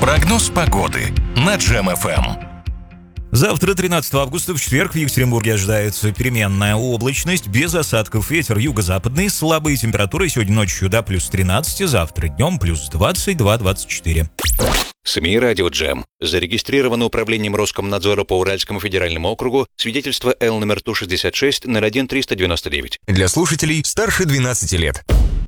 Прогноз погоды на Джем ФМ. Завтра, 13 августа, в четверг, в Екатеринбурге ожидается переменная облачность, без осадков, ветер юго-западный, слабые температуры сегодня ночью до плюс 13, завтра днем плюс 22-24. СМИ «Радио Джем». Зарегистрировано управлением Роскомнадзора по Уральскому федеральному округу свидетельство Л номер Ту-66 01-399. Для слушателей старше 12 лет.